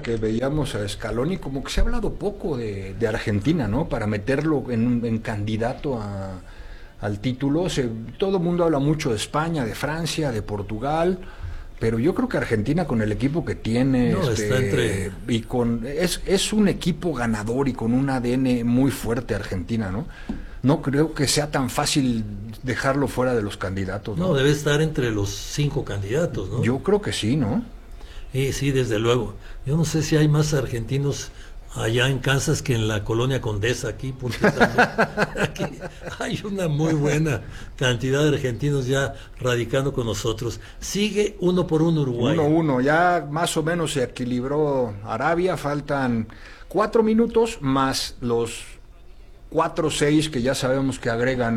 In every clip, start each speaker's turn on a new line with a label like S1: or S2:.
S1: que veíamos a Scaloni, como que se ha hablado poco de Argentina, ¿no? Para meterlo en candidato al título. Todo el mundo habla mucho de España, de Francia, de Portugal, pero yo creo que Argentina, con el equipo que tiene,
S2: No, está entre...
S1: y es un equipo ganador y con un ADN muy fuerte Argentina, ¿no? No creo que sea tan fácil dejarlo fuera de los candidatos, ¿no?
S2: No, debe estar entre los 5 candidatos, ¿no?
S1: Yo creo que sí, ¿no?
S2: Sí, desde luego. Yo no sé si hay más argentinos allá en Kansas que en la colonia Condesa aquí, porque también aquí hay una muy buena cantidad de argentinos ya radicando con nosotros. Sigue 1-1 Uruguay.
S1: 1-1, ya más o menos se equilibró Arabia, faltan 4 minutos más los 4-6 que ya sabemos que agregan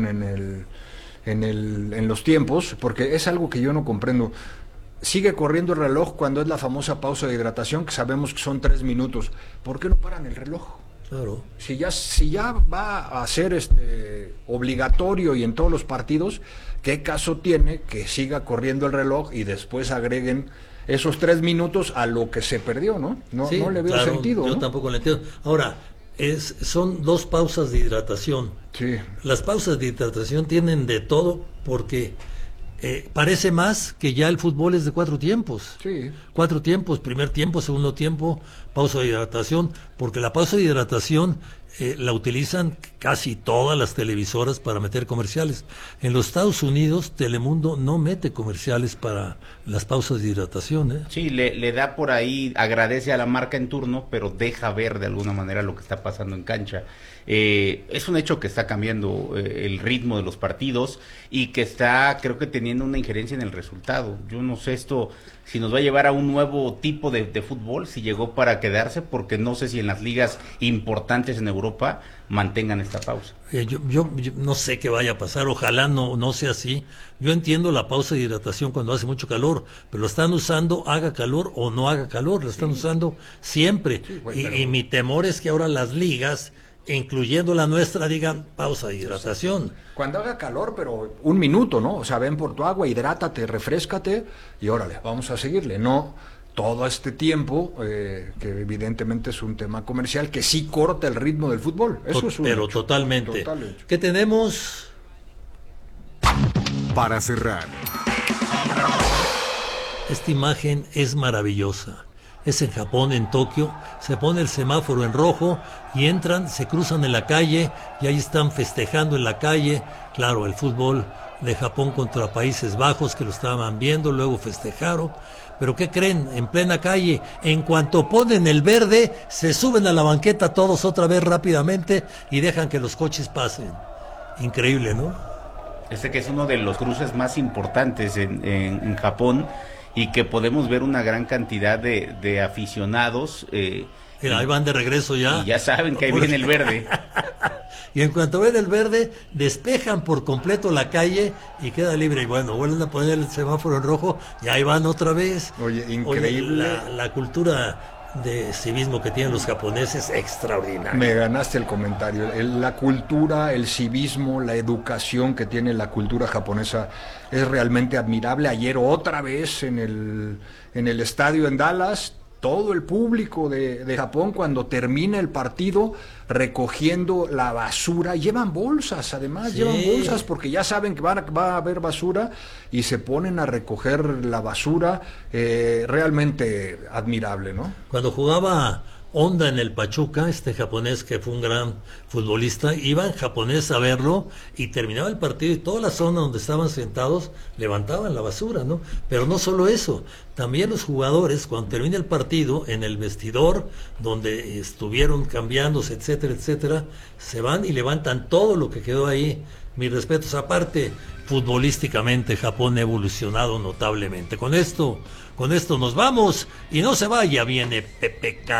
S1: en los tiempos, porque es algo que yo no comprendo. Sigue corriendo el reloj cuando es la famosa pausa de hidratación, que sabemos que son 3 minutos. ¿Por qué no paran el reloj?
S2: Claro.
S1: Si ya va a ser obligatorio y en todos los partidos, ¿qué caso tiene que siga corriendo el reloj y después agreguen esos 3 minutos a lo que se perdió, ¿no? No,
S2: Sí,
S1: no le veo
S2: claro,
S1: sentido,
S2: yo
S1: ¿no?
S2: tampoco lo entiendo. Ahora, son 2 pausas de hidratación.
S1: Sí.
S2: Las pausas de hidratación tienen de todo porque parece más que ya el fútbol es de 4 tiempos.
S1: Sí.
S2: 4 tiempos, primer tiempo, segundo tiempo, pausa de hidratación, porque la pausa de hidratación la utilizan casi todas las televisoras para meter comerciales. En los Estados Unidos, Telemundo no mete comerciales para las pausas de hidratación, ¿eh?
S3: Sí, le da por ahí, agradece a la marca en turno, pero deja ver de alguna manera lo que está pasando en cancha. Es un hecho que está cambiando el ritmo de los partidos y que está, creo que, teniendo una injerencia en el resultado. Yo no sé esto si nos va a llevar a un nuevo tipo de fútbol, si llegó para quedarse, porque no sé si en las ligas importantes en Europa mantengan esta pausa.
S2: Yo no sé qué vaya a pasar, ojalá no sea así. Yo entiendo la pausa de hidratación cuando hace mucho calor, pero lo están usando haga calor o no haga calor, lo están usando siempre.
S1: Sí, pero...
S2: y mi temor es que ahora las ligas, incluyendo la nuestra, digan pausa de hidratación.
S1: Cuando haga calor, pero 1 minuto, ¿no? O sea, ven por tu agua, hidrátate, refréscate y órale, vamos a seguirle. No todo este tiempo, que evidentemente es un tema comercial, que sí corta el ritmo del fútbol. Eso es un
S2: Pero
S1: hecho,
S2: totalmente.
S1: total hecho.
S2: ¿Qué tenemos?
S4: Para cerrar,
S2: Esta imagen es maravillosa. Es en Japón, en Tokio. Se pone el semáforo en rojo y entran, se cruzan en la calle y ahí están festejando en la calle. Claro, el fútbol de Japón contra Países Bajos, que lo estaban viendo, luego festejaron. Pero ¿qué creen? En plena calle, en cuanto ponen el verde, se suben a la banqueta todos otra vez rápidamente y dejan que los coches pasen. Increíble, ¿no?
S3: Que es uno de los cruces más importantes en Japón, y que podemos ver una gran cantidad de aficionados.
S2: Mira, ahí van de regreso ya.
S3: Y ya saben que ahí viene el verde.
S2: Y en cuanto ven el verde, despejan por completo la calle y queda libre. Y bueno, vuelven a poner el semáforo en rojo y ahí van otra vez.
S1: Oye, increíble.
S2: Oye, la cultura de civismo que tienen los japoneses, extraordinaria.
S1: Me ganaste el comentario. La cultura, el civismo, la educación que tiene la cultura japonesa es realmente admirable. Ayer otra vez en el estadio en Dallas, todo el público de Japón, cuando termina el partido, recogiendo la basura, llevan bolsas, además,
S2: Sí.
S1: llevan bolsas porque ya saben que va a haber basura y se ponen a recoger la basura. Realmente admirable, ¿no?
S2: Cuando jugaba Honda en el Pachuca, este japonés que fue un gran futbolista, iba en japonés a verlo y terminaba el partido y toda la zona donde estaban sentados levantaban la basura, ¿no? Pero no solo eso, también los jugadores, cuando termina el partido, en el vestidor donde estuvieron cambiándose, etcétera, etcétera, se van y levantan todo lo que quedó ahí. Mis respetos. Aparte, futbolísticamente Japón ha evolucionado notablemente. Con esto nos vamos y no se vaya, viene PPK.